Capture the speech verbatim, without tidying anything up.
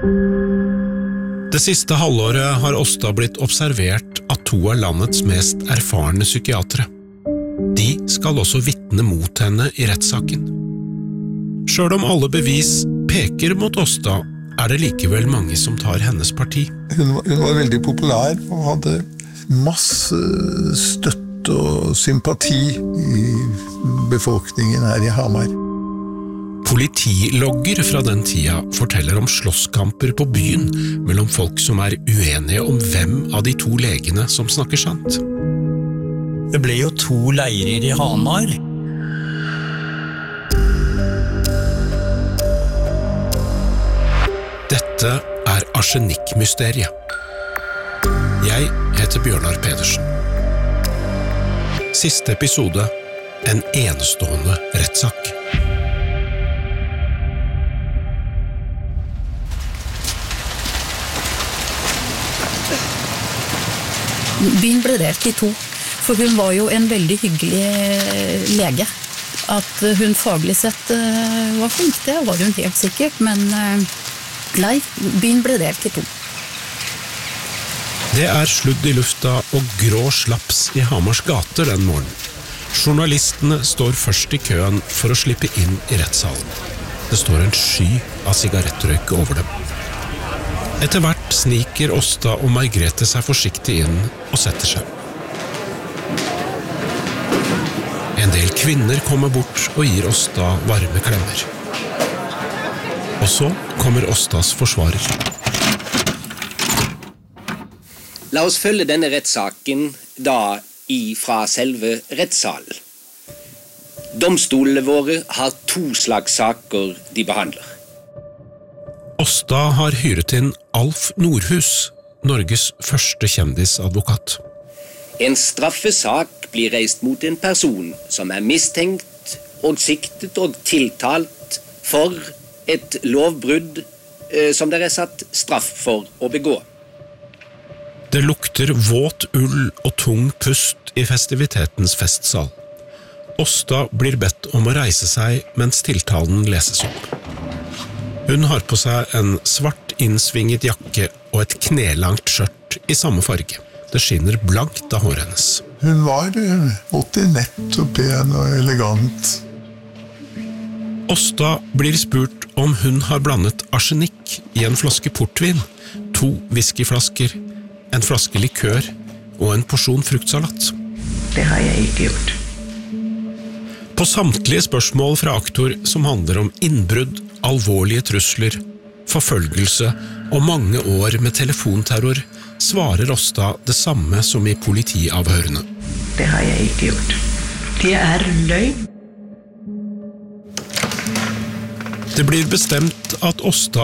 Det siste halvåret har Åsta blitt observert av to av landets mest erfarne psykiatere. De skal også vitne mot henne i rettssaken. Selv om alle bevis peker mot Åsta, er det likevel mange som tar hennes parti. Hun var, hun var veldig populær og hadde masse støtte og sympati i befolkningen her i Hamar. Politilogger fra den tida forteller om slåsskamper på byen mellom folk som er uenige om hvem av de to legene som snakker sant. Det ble jo to leirer i Hamar. Dette er arsenikkmysteriet. Jeg heter Bjørnar Pedersen. Siste episode, en enestående rettssak. Byen ble delt i to, for hun var jo en veldig hyggelig lege. At hun faglig sett var flink, det var hun helt sikkert, men nei, byen ble delt i to. Det er sludd i lufta og grå slaps i Hamars gater den morgenen. Journalistene står først i køen for å slippe inn i rettssalen. Det står en sky av sigarettrøyk over dem. Etter hvert sniker Åsta og Margrethe seg forsiktig inn og setter seg. En del kvinner kommer bort og gir Åsta varme klemmer. Og så kommer Åstas forsvarer. La oss følge denne rettssaken da i fra selve rettssalen. Domstolene våre har to slags saker de behandler. Åsta har hyret inn Alf Nordhus, Norges første kjendisadvokat. En straffesak blir reist mot en person som er mistenkt og siktet og tiltalt for et lovbrudd eh, som det er satt straff for å begå. Det lukter våt ull og tung pust i festivitetens festsal. Åsta blir bedt om å reise seg mens tiltalen leses opp. Hun har på seg en svart innsvinget jakke og et knelangt skjørt i samme farge. Det skinner blankt av håret hennes. Hun var alltid nett og pen og elegant. Åsta blir spurt om hun har blandet arsenikk i en flaske portvin, to whiskyflasker, en flaske likør og en porsjon fruktsalat. Det har jeg ikke gjort. På samtlige spørsmål fra aktor som handler om innbrudd, alvorlige trusler, forfølgelse og mange år med telefonterror, svarer Åsta det samme som i politiavhørene. Det har jeg ikke gjort. Det er løgn. Det blir bestemt at Åsta